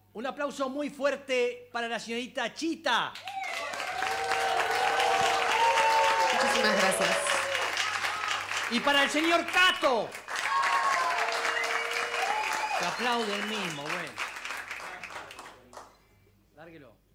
Un aplauso muy fuerte para la señorita Chita. Muchísimas gracias. Y para el señor Cato. Se aplaude el mismo, bueno. Lárguelo.